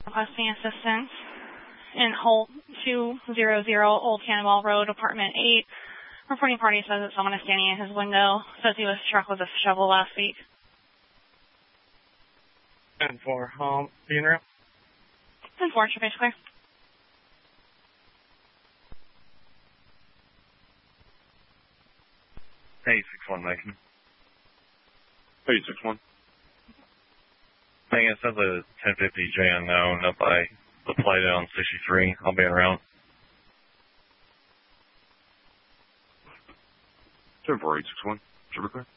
requesting assistance in Holt 200 Old Cannonball Road, Apartment 8. Reporting party says that someone is standing at his window. Says he was struck with a shovel last week. 10-4, being real. 10-4, should be clear. Hey, 6-1, Mason. Hey, 6-1. Hey, it says a 1050 J unknown up by the plate on 63. I'll be around. 10-4, 8-6-1. Should be clear.